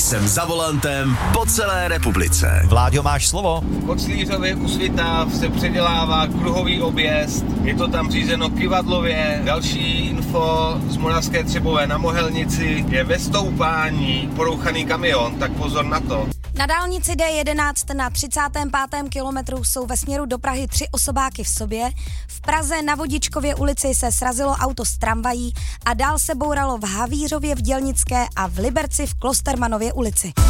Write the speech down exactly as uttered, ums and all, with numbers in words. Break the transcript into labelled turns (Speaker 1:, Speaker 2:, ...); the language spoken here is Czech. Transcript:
Speaker 1: Jsem za volantem po celé republice.
Speaker 2: Vláďo, máš slovo.
Speaker 3: V Koclířově u Svitav se předělává kruhový objezd, je to tam řízeno kyvadlově. Další info z Moravské Třebové na Mohelnici je ve stoupání porouchaný kamion, tak pozor na to.
Speaker 4: Na dálnici D jedenáct na třicátém pátém kilometru jsou ve směru do Prahy tři osobáky v sobě. V Praze na Vodičkově ulici se srazilo auto s tramvají a dál se bouralo v Havířově v Dělnické a v Liberci v Klostermanově ulici.